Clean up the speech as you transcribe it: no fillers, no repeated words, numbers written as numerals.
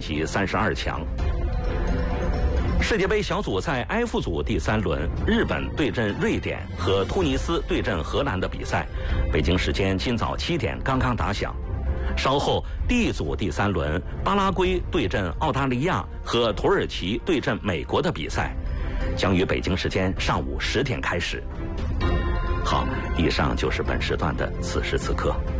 及32强。世界杯小组赛 F 组第3轮，日本对阵瑞典和突尼斯对阵荷兰的比赛，北京时间今早7点刚刚打响。稍后 D 组第3轮，巴拉圭对阵澳大利亚和土耳其对阵美国的比赛，将于北京时间上午10点开始。好，以上就是本时段的此时此刻。